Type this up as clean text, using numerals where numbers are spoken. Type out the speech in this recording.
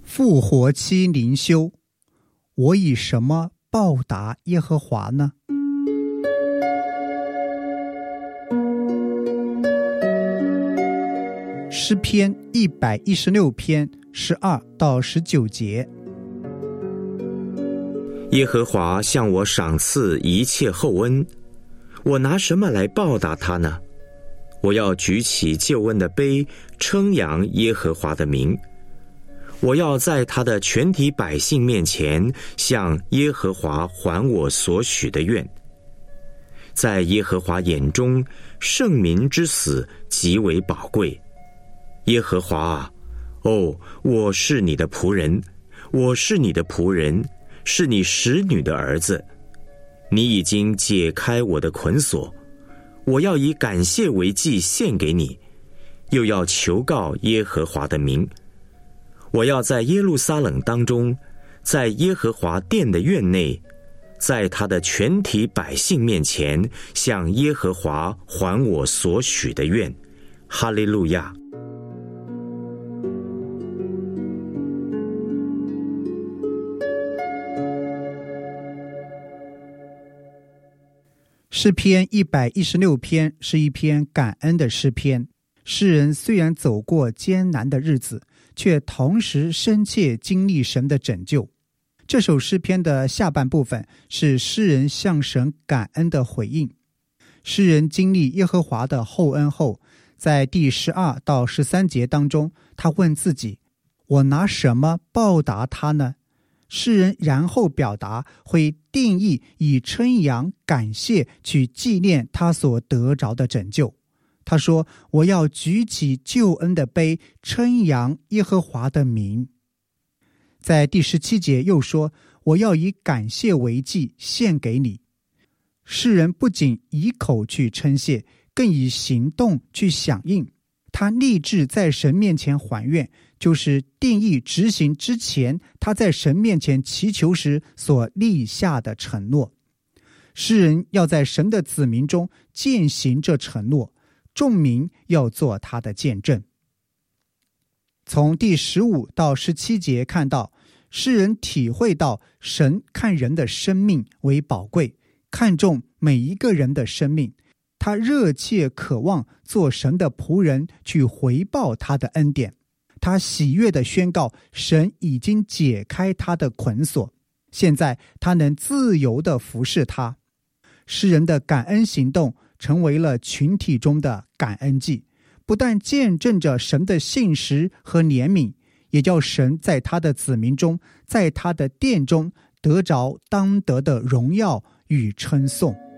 复活期灵修，我以什么报答耶和华呢？诗篇116篇12到19节。 耶和华向我赏赐一切厚恩，我拿什么来报答他呢？我要举起救恩的杯，称扬耶和华的名。我要在他的全体百姓面前，向耶和华还我所许的愿。在耶和华眼中，圣民之死极为宝贵。耶和华啊，我是你的仆人，我是你的仆人，是你使女的儿子。你已经解开我的捆锁，我要以感谢为祭献给你，又要求告耶和华的名。我要在耶路撒冷当中，在耶和华殿的院内，在他的全体百姓面前，向耶和华还我所许的愿。哈利路亚。 诗篇116篇是一篇感恩的诗篇。诗人虽然走过艰难的日子，却同时深切经历神的拯救。这首诗篇的下半部分是诗人向神感恩的回应。诗人经历耶和华的厚恩后，在第12到13节当中，他问自己：我拿什么报答他呢？诗人然后表达会定义以称扬感谢去纪念他所得着的拯救。他说：我要举起救恩的杯，称扬耶和华的名。在第17节又说：我要以感谢为祭献给你。诗人不仅以口去称谢，更以行动去响应。他立志在神面前还愿，就是定义执行之前他在神面前祈求时所立下的承诺。诗人要在神的子民中践行这承诺，众民要做他的见证。从第15到17节看到，诗人体会到神看人的生命为宝贵，看重每一个人的生命。他热切渴望做神的仆人，去回报他的恩典。他喜悦地宣告，神已经解开他的捆锁，现在他能自由地服侍他。诗人的感恩行动成为了群体中的感恩祭，不但见证着神的信实和怜悯，也叫神在他的子民中，在他的殿中得着当得的荣耀与称颂。